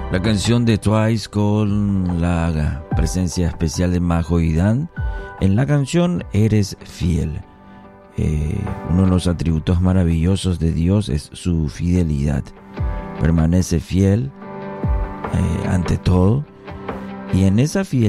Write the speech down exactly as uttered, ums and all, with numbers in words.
La canción de Twice con la presencia especial de Majo y Dan. En la canción Eres Fiel. Eh, uno de los atributos maravillosos de Dios es su fidelidad. Permanece fiel eh, ante todo. Y en esa fidelidad